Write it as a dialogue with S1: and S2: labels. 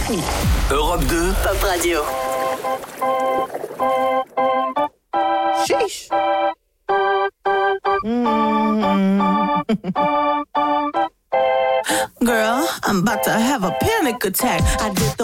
S1: Europe 2
S2: Pop Radio.
S3: Sheesh. Girl, I'm about to have a panic attack. I did the